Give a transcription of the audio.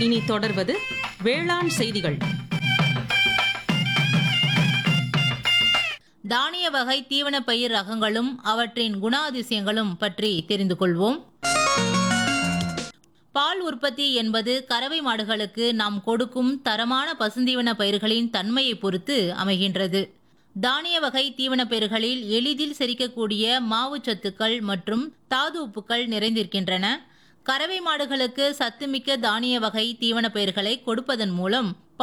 இனி தொடர்வது வேளாண் செய்திகள். தானிய வகை தீவன பயிர் ரகங்களும் அவற்றின் குணாதிசயங்களும் பற்றி தெரிந்து கொள்வோம். பால் உற்பத்தி என்பது கறவை மாடுகளுக்கு நாம் கொடுக்கும் தரமான பசுந்தீவன பயிர்களின் தன்மையை பொறுத்து அமைகின்றது. தானிய வகை தீவன பயிர்களில் எளிதில் செரிக்கக்கூடிய மாவுச்சத்துக்கள் மற்றும் தாது உப்புக்கள் நிறைந்திருக்கின்றன. கறவை மாடுகளுக்கு சத்துமிக்க தானிய வகை தீவன பயிர்களை கொடுப்பதன் மூலம்